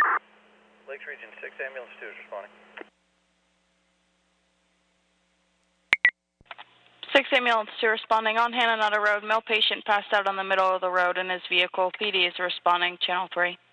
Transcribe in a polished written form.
Lakes Region 6, ambulance 2 is responding. 6 ambulance 2 responding on Hananata Road. Male patient passed out on the middle of the road in his vehicle. PD is responding, channel 3.